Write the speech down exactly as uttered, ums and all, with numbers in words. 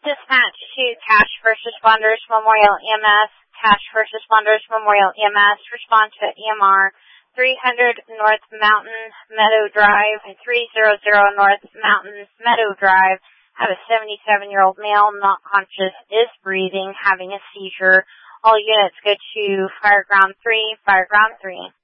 Dispatch to Cash First Responders Memorial E M S. Cash First Responders Memorial E M S. Respond to E M R three hundred North Mountain Meadow Drive and three hundred North Mountain Meadow Drive. Have a seventy-seven-year-old male, not conscious, is breathing, having a seizure. All units go to Fireground three, Fireground three.